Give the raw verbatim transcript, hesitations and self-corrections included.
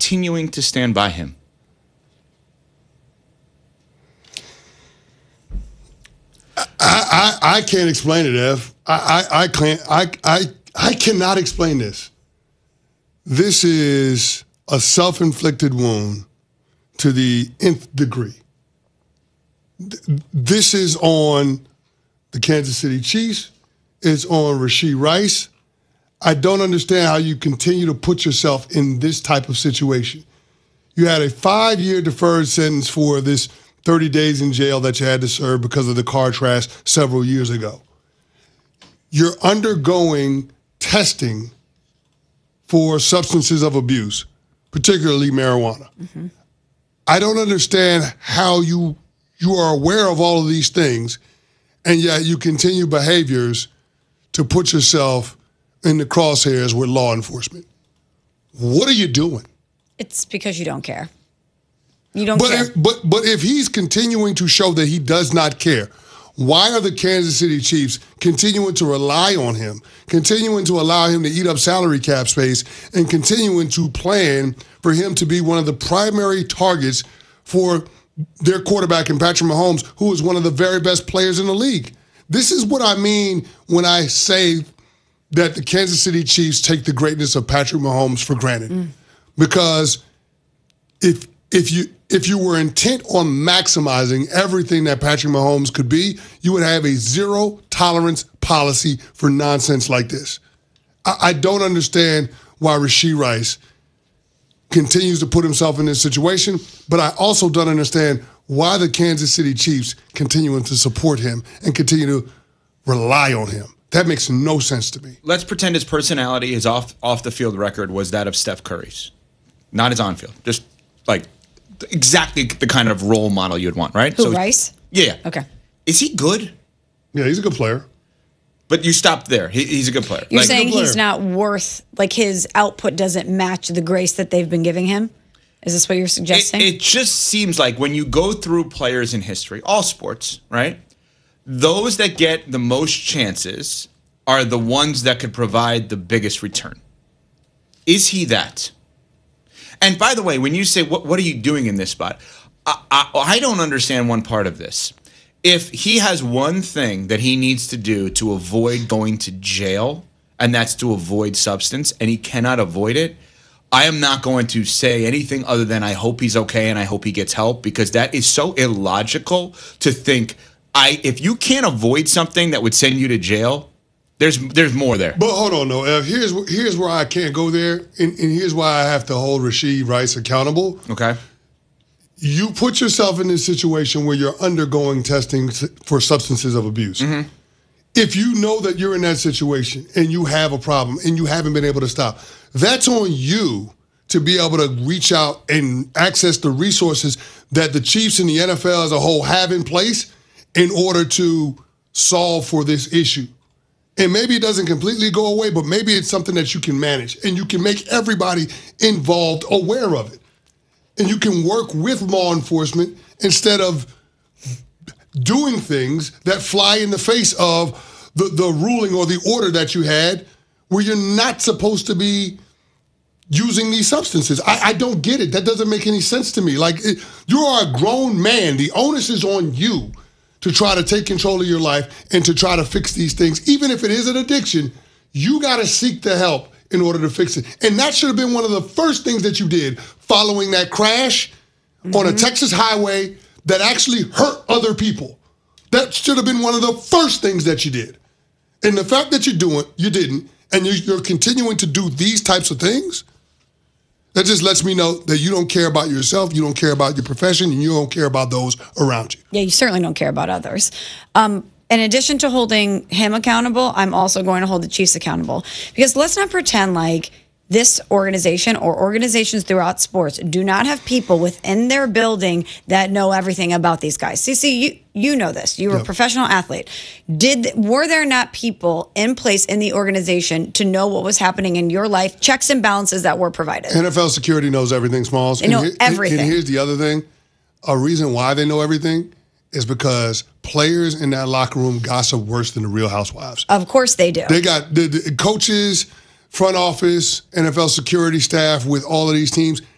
continuing to stand by him? I, I, I can't explain it, Ev. I, I, I can't. I, I, I cannot explain this. This is a self-inflicted wound to the nth degree. This is on the Kansas City Chiefs. It's on Rashee Rice. I don't understand how you continue to put yourself in this type of situation. You had a five-year deferred sentence for this thirty days in jail that you had to serve because of the car crash several years ago. You're undergoing testing for substances of abuse, particularly marijuana. Mm-hmm. I don't understand how you you are aware of all of these things, and yet you continue behaviors to put yourself in the crosshairs with law enforcement. What are you doing? It's because you don't care. You don't but care. If, but but if he's continuing to show that he does not care, why are the Kansas City Chiefs continuing to rely on him, continuing to allow him to eat up salary cap space, and continuing to plan for him to be one of the primary targets for their quarterback in Patrick Mahomes, who is one of the very best players in the league? This is what I mean when I say that the Kansas City Chiefs take the greatness of Patrick Mahomes for granted. Mm. Because if if you if you were intent on maximizing everything that Patrick Mahomes could be, you would have a zero tolerance policy for nonsense like this. I, I don't understand why Rashee Rice continues to put himself in this situation, but I also don't understand why the Kansas City Chiefs continuing to support him and continue to rely on him. That makes no sense to me. Let's pretend his personality, his off off the field record was that of Steph Curry's, not his on field. Just like exactly the kind of role model you'd want, right? Who, so, Rice? Yeah. Okay. Is he good? Yeah, he's a good player. But you stopped there. He, he's a good player. You're like, saying he's not worth, like his output doesn't match the grace that they've been giving him? Is this what you're suggesting? It, it just seems like when you go through players in history, all sports, right? Those that get the most chances are the ones that could provide the biggest return. Is he that? And by the way, when you say, what, what are you doing in this spot? I, I, I don't understand one part of this. If he has one thing that he needs to do to avoid going to jail, and that's to avoid substance, and he cannot avoid it, I am not going to say anything other than I hope he's okay and I hope he gets help, because that is so illogical to think, I if you can't avoid something that would send you to jail, there's there's more there. But hold on, though. Ev, here's, here's where I can't go there, and, and here's why I have to hold Rashee Rice accountable. Okay. You put yourself in this situation where you're undergoing testing for substances of abuse. Mm-hmm. If you know that you're in that situation and you have a problem and you haven't been able to stop, that's on you to be able to reach out and access the resources that the Chiefs and the N F L as a whole have in place in order to solve for this issue. And maybe it doesn't completely go away, but maybe it's something that you can manage and you can make everybody involved aware of it. And you can work with law enforcement instead of doing things that fly in the face of the, the ruling or the order that you had where you're not supposed to be using these substances. I, I don't get it. That doesn't make any sense to me. Like, it, you are a grown man. The onus is on you to try to take control of your life and to try to fix these things. Even if it is an addiction, you got to seek the help in order to fix it. And that should have been one of the first things that you did following that crash mm-hmm. on a Texas highway that actually hurt other people. That should have been one of the first things that you did. And the fact that you do it, you didn't, and you're, you're continuing to do these types of things, that just lets me know that you don't care about yourself, you don't care about your profession, and you don't care about those around you. Yeah, you certainly don't care about others. Um, in addition to holding him accountable, I'm also going to hold the Chiefs accountable. Because let's not pretend like this organization or organizations throughout sports do not have people within their building that know everything about these guys. C C, you you know this. You were yep. a professional athlete. Did were there not people in place in the organization to know what was happening in your life, checks and balances that were provided? N F L security knows everything, Smalls. They know and everything. And here's the other thing. A reason why they know everything is because players in that locker room gossip worse than the Real Housewives. Of course they do. They got the, the coaches, front office, N F L security staff with all of these teams.